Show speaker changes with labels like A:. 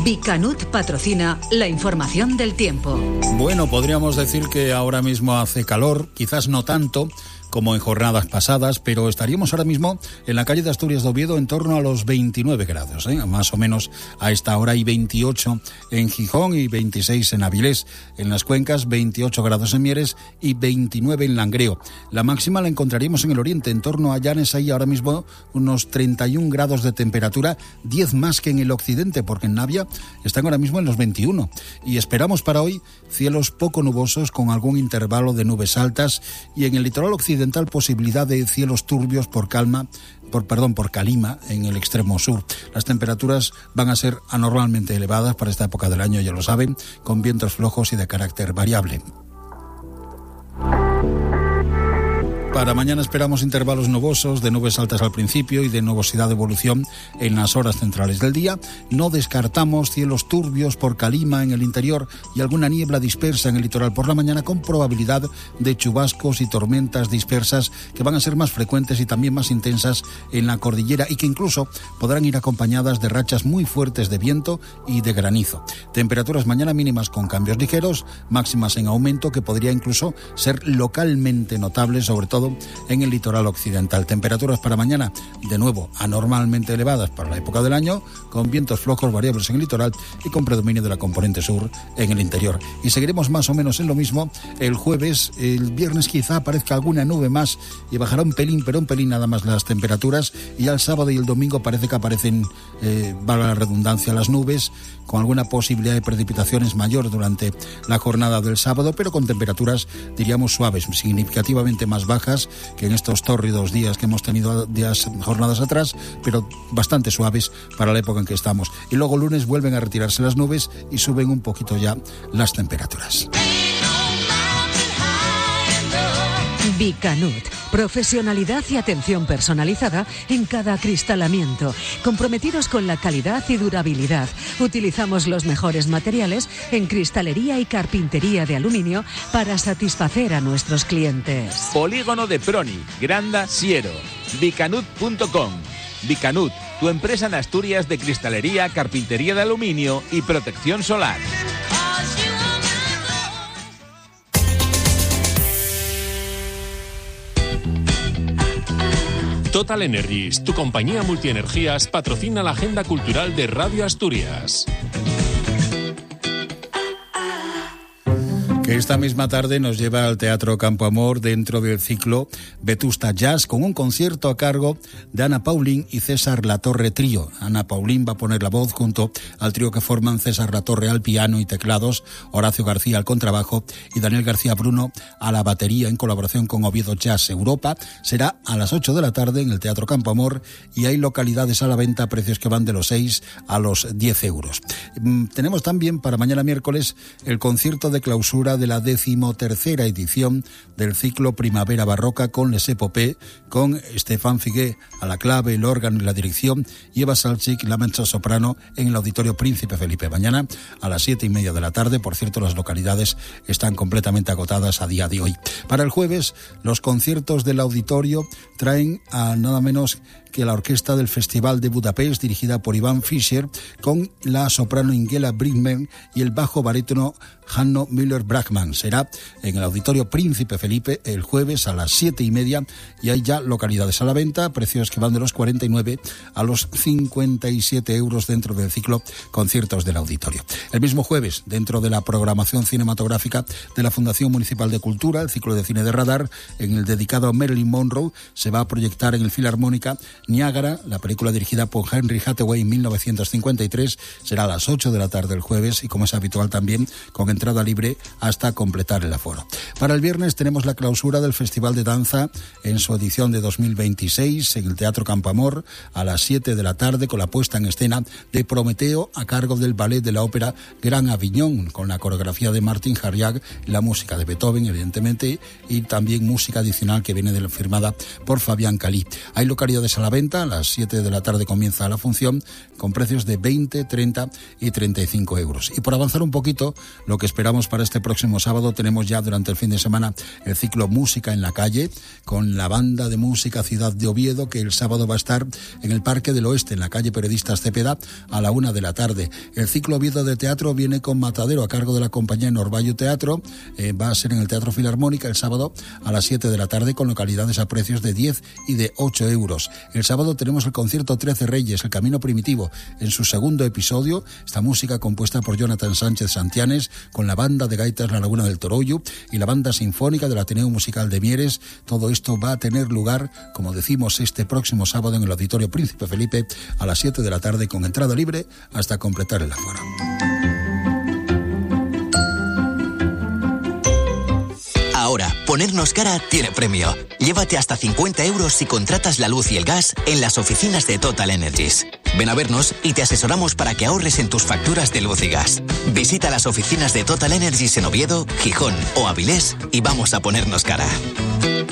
A: Bicanut patrocina la información del tiempo.
B: Bueno, podríamos decir que ahora mismo hace calor, quizás no tanto como en jornadas pasadas, pero estaríamos ahora mismo en la calle de Asturias de Oviedo en torno a los 29 grados, más o menos a esta hora, y 28 en Gijón y 26 en Avilés. En las Cuencas, 28 grados en Mieres y 29 en Langreo. La máxima la encontraríamos en el oriente, en torno a Llanes, ahí ahora mismo unos 31 grados de temperatura, 10 más que en el occidente, porque en Navia están ahora mismo en los 21. Y esperamos para hoy cielos poco nubosos con algún intervalo de nubes altas, y en el litoral occidental posibilidad de cielos turbios por Calima en el extremo sur. Las temperaturas van a ser anormalmente elevadas para esta época del año, ya lo saben, con vientos flojos y de carácter variable. Para mañana esperamos intervalos nubosos, de nubes altas al principio y de nubosidad de evolución en las horas centrales del día. No descartamos cielos turbios por Calima en el interior y alguna niebla dispersa en el litoral por la mañana, con probabilidad de chubascos y tormentas dispersas que van a ser más frecuentes y también más intensas en la cordillera, y que incluso podrán ir acompañadas de rachas muy fuertes de viento y de granizo. Temperaturas mañana mínimas con cambios ligeros, máximas en aumento que podría incluso ser localmente notables, sobre todo en el litoral occidental. Temperaturas para mañana, de nuevo, anormalmente elevadas para la época del año, con vientos flojos variables en el litoral y con predominio de la componente sur en el interior. Y seguiremos más o menos en lo mismo el jueves. El viernes quizá aparezca alguna nube más y bajará un pelín, pero un pelín nada más las temperaturas, y ya el sábado y el domingo parece que aparecen, valga la redundancia, las nubes, con alguna posibilidad de precipitaciones mayor durante la jornada del sábado, pero con temperaturas, diríamos, suaves, significativamente más bajas que en estos tórridos días que hemos tenido jornadas atrás, pero bastante suaves para la época en que estamos. Y luego lunes vuelven a retirarse las nubes y suben un poquito ya las temperaturas.
A: Bicanut, profesionalidad y atención personalizada en cada acristalamiento, comprometidos con la calidad y durabilidad. Utilizamos los mejores materiales en cristalería y carpintería de aluminio para satisfacer a nuestros clientes.
C: Polígono de Proni, Granda, Siero. Bicanut.com. Bicanut, tu empresa en Asturias de cristalería, carpintería de aluminio y protección solar.
D: Total Energies, tu compañía multienergías, patrocina la agenda cultural de Radio Asturias.
B: Que esta misma tarde nos lleva al Teatro Campo Amor dentro del ciclo Vetusta Jazz, con un concierto a cargo de Ana Paulín y César Latorre Trío. Ana Paulín va a poner la voz junto al trío que forman César Latorre al piano y teclados, Horacio García al contrabajo y Daniel García Bruno a la batería, en colaboración con Oviedo Jazz Europa. Será a las 8 de la tarde en el Teatro Campo Amor, y hay localidades a la venta a precios que van de los 6 a los 10 euros. Tenemos también para mañana miércoles el concierto de clausura de la 13ª edición del ciclo Primavera Barroca con Les Epopées, con Estefan Figué a la clave, el órgano y la dirección, y Eva Salchik, la mezzosoprano, en el Auditorio Príncipe Felipe. Mañana a las 7:30 de la tarde. Por cierto, las localidades están completamente agotadas a día de hoy. Para el jueves, los conciertos del auditorio traen a nada menos que la orquesta del Festival de Budapest, dirigida por Iván Fischer, con la soprano Ingela Brinkman y el bajo barítono Hanno Müller-Brachmann. Será en el Auditorio Príncipe Felipe el jueves a las 7:30, y hay ya localidades a la venta, precios que van de los 49 a los 57 euros dentro del ciclo Conciertos del Auditorio. El mismo jueves, dentro de la programación cinematográfica de la Fundación Municipal de Cultura, el ciclo de cine de Radar, en el dedicado a Marilyn Monroe, se va a proyectar en el Filarmónica Niágara, la película dirigida por Henry Hathaway en 1953. Será a las 8 de la tarde el jueves, y como es habitual también con entrada libre hasta completar el aforo. Para el viernes tenemos la clausura del Festival de Danza en su edición de 2026 en el Teatro Campo Amor a las 7 de la tarde, con la puesta en escena de Prometeo a cargo del Ballet de la Ópera Gran Avignon, con la coreografía de Martin Harriag, la música de Beethoven, evidentemente, y también música adicional que viene firmada por Fabián Calí. Hay localidades a la venta, a las 7 de la tarde comienza la función, con precios de 20, 30 y 35 euros. Y por avanzar un poquito, lo que esperamos para este próximo próximo sábado tenemos ya durante el fin de semana el ciclo Música en la Calle, con la banda de música Ciudad de Oviedo, que el sábado va a estar en el Parque del Oeste, en la calle Periodistas Cepeda, a la 1 de la tarde. El ciclo Oviedo de teatro viene con Matadero, a cargo de la compañía Norvallo Teatro. Va a ser en el Teatro Filarmónica el sábado a las 7 de la tarde, con localidades a precios de 10 y de 8 euros. El sábado tenemos el concierto 13 Reyes, El Camino Primitivo, en su segundo episodio. Esta música compuesta por Jonathan Sánchez Santianes, con la banda de gaitas La Laguna del Torollo y la banda sinfónica del Ateneo Musical de Mieres. Todo esto va a tener lugar, como decimos, este próximo sábado en el Auditorio Príncipe Felipe a las 7 de la tarde, con entrada libre hasta completar el aforo.
E: Ahora, ponernos cara tiene premio. Llévate hasta 50 euros si contratas la luz y el gas en las oficinas de Total Energies. Ven a vernos y te asesoramos para que ahorres en tus facturas de luz y gas. Visita las oficinas de Total Energies en Oviedo, Gijón o Avilés y vamos a ponernos cara.